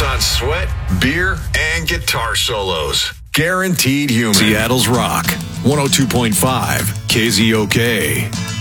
built on sweat, beer, and guitar solos. Guaranteed Human. Seattle's Rock, 102.5 KZOK.